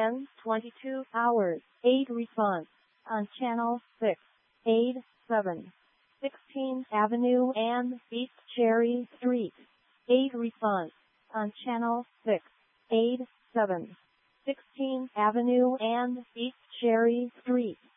10, 22 hours. 8 response on channel 6. 8, 7. 16th Avenue and East Cherry Street. 8 response on channel 6. 8, 7. 16th Avenue and East Cherry Street.